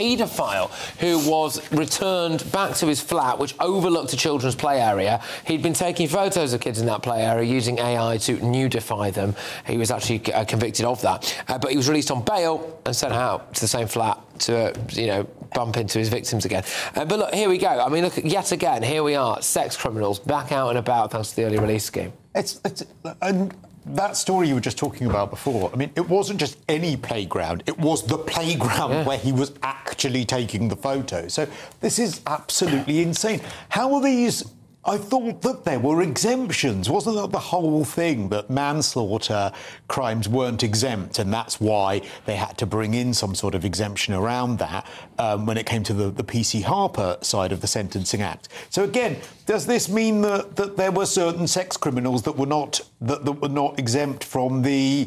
paedophile who was returned back to his flat, which overlooked a children's play area. He'd been taking photos of kids in that play area using AI to nudify them. He was actually convicted of that. But he was released on bail and sent out to the same flat to, bump into his victims again. But look, here we go. I mean, look, yet again, here we are, sex criminals back out and about thanks to the early release scheme. And that story you were just talking about before, I mean, it wasn't just any playground, it was the playground where he was actually taking the photo. So this is absolutely insane. How are these... I thought that there were exemptions. Wasn't that the whole thing, that manslaughter crimes weren't exempt, and that's why they had to bring in some sort of exemption around that when it came to the PC Harper side of the Sentencing Act. So again, does this mean that there were certain sex criminals that were not exempt from the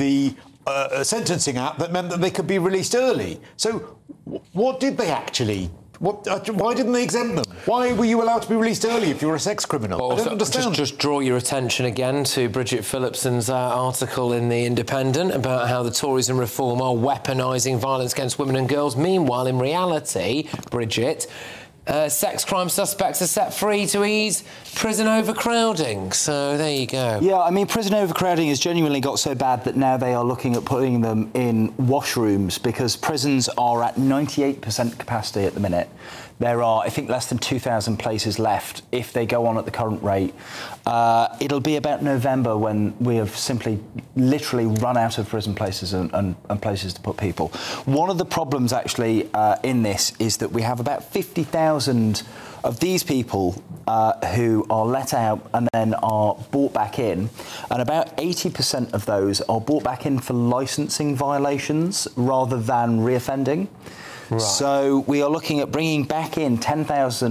Sentencing Act that meant that they could be released early? So what did they actually... why didn't they exempt them? Why were you allowed to be released early if you're a sex criminal? Well, I don't understand. Just draw your attention again to Bridget Phillipson's article in The Independent about how the Tories and Reform are weaponising violence against women and girls. Meanwhile, in reality, Bridget, sex crime suspects are set free to ease prison overcrowding. So there you go. Yeah, I mean, prison overcrowding has genuinely got so bad that now they are looking at putting them in washrooms because prisons are at 98% capacity at the minute. There are, I think, less than 2,000 places left if they go on at the current rate. It'll be about November when we have simply literally run out of prison places and places to put people. One of the problems, actually, in this is that we have about 50,000 of these people who are let out and then are brought back in, and about 80% of those are brought back in for licensing violations rather than reoffending. Right. So we are looking at bringing back in tens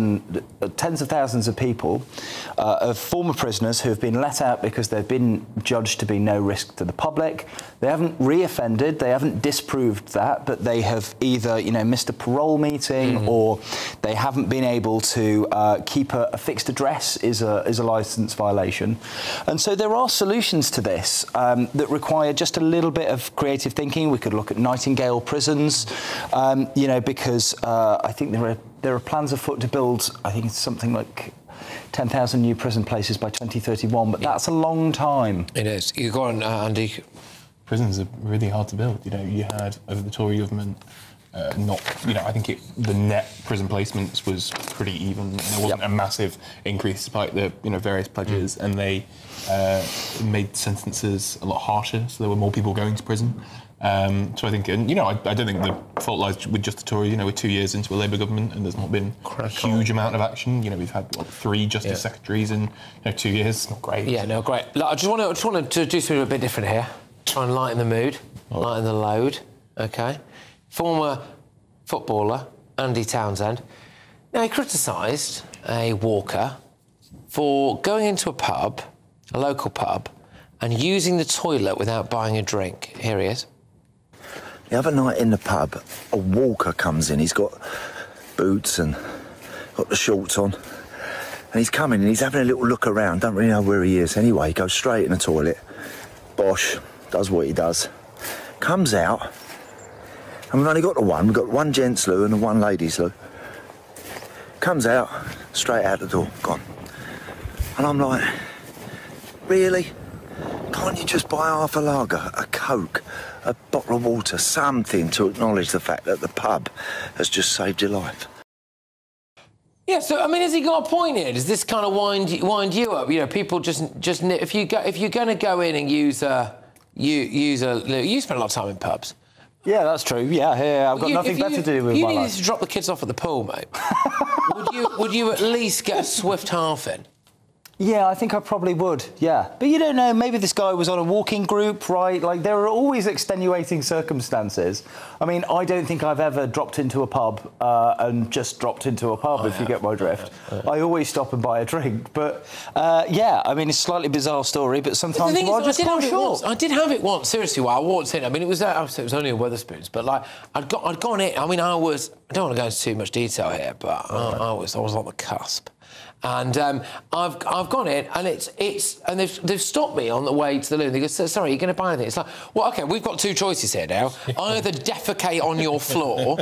of thousands of people, of former prisoners who have been let out because they've been judged to be no risk to the public. They haven't reoffended, they haven't disproved that, but they have either, missed a parole meeting or they haven't been able to keep a fixed address is a licence violation. And so there are solutions to this that require just a little bit of creative thinking. We could look at Nightingale prisons, because I think there are plans afoot to build, I think it's something like 10,000 new prison places by 2031, but that's a long time. It is. You go on, Andy. Prisons are really hard to build. You had, over the Tory government, I think the net prison placements was pretty even. There wasn't a massive increase despite the, various pledges, and they made sentences a lot harsher, so there were more people going to prison. So I think, I don't think the fault lies with just the Tories. We're 2 years into a Labour government and there's not been a huge amount of action. We've had 3 Justice Secretaries in 2 years. It's not great. Yeah, no, great. Look, I just want to do something a bit different here. Try and lighten the mood, lighten the load. OK. Former footballer Andy Townsend. Now, he criticised a walker for going into a pub, a local pub, and using the toilet without buying a drink. Here he is. The other night in the pub, a walker comes in. He's got boots and got the shorts on. And he's coming and he's having a little look around. Don't really know where he is. Anyway, he goes straight in the toilet. Bosh, does what he does. Comes out. And we've only got the one. We've got one gents' loo and one ladies' loo. Comes out, straight out the door, gone. And I'm like, really? Can't you just buy half a lager, a Coke, a bottle of water, something to acknowledge the fact that the pub has just saved your life? Yeah, so I mean, has he got a point here? Does this kind of wind you up? People just if you're going to go in and you spend a lot of time in pubs. Yeah, that's true. Yeah, I've got nothing better to do with my life. You needed to drop the kids off at the pool, mate. would you at least get a swift half in? Yeah, I think I probably would, yeah. But you don't know, maybe this guy was on a walking group, right? Like, there are always extenuating circumstances. I mean, I don't think I've ever dropped into a pub and just dropped into a pub, if you get my drift. I always stop and buy a drink. But, yeah, I mean, it's a slightly bizarre story, but sometimes you are just quite short. I did have it once, seriously, while I walked in. I mean, it was only a Wetherspoons, but, like, I'd gone in. I mean, I don't want to go into too much detail here, but I was on the cusp. And I've gone in, and and they've stopped me on the way to the loo. They go, sorry, you're going to buy anything? It's like, well, OK, we've got 2 choices here now. Either defecate on your floor